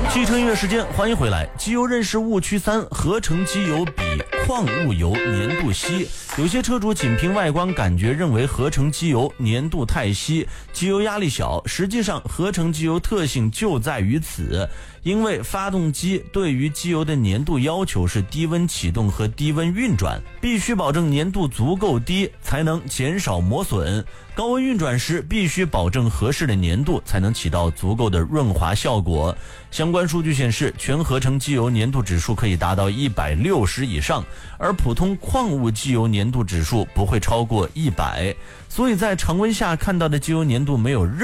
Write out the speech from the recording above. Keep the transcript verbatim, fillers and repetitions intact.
汽车音乐时间，欢迎回来。机油认识误区三：合成机油比矿物油粘度稀。有些车主仅凭外观感觉认为合成机油粘度太稀，机油压力小，实际上合成机油特性就在于此。因为发动机对于机油的粘度要求是低温启动和低温运转，必须保证粘度足够低才能减少磨损，高温运转时必须保证合适的粘度才能起到足够的润滑效果。相关数据显示，全合成机油粘度指数可以达到一百六十以上，而普通矿物机油粘度指数不会超过一百，所以在常温下看到的机油粘度没有任